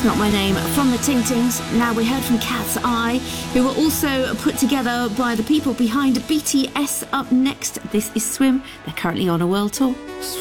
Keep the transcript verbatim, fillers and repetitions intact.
That's Not My Name from the Ting Tings. Now, we heard from Cat's Eye, who were also put together by the people behind B T S. Up next, this is Swim. They're currently on a world tour.